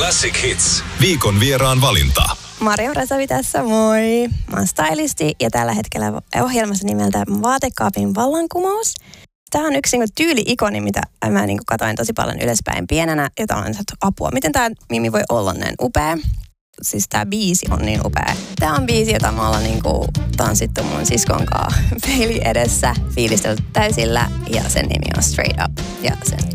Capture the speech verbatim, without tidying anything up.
Classic Hits. Viikon vieraan valinta. Marja Rasavi tässä, moi. Mä oon stylisti ja tällä hetkellä ohjelmassa nimeltä Vaatekaapin vallankumous. Tämä on yksi niinku tyyli-ikoni, mitä mä niinku katoin tosi paljon ylöspäin pienenä, jota on saatu apua. Miten tämä Mimi voi olla näin upea? Siis tämä biisi on niin upea. Tämä on biisi, jota me ollaan niinku tanssittu mun siskon kanssa peili edessä, fiilistelty täysillä, ja sen nimi on Straight Up. Ja sen